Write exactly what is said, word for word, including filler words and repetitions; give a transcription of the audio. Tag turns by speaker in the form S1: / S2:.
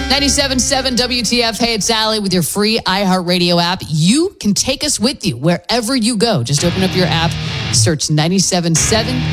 S1: ninety-seven point seven W T F. Hey, it's Allie with your free iHeartRadio app. You can take us with you wherever you go. Just open up your app, search ninety-seven point seven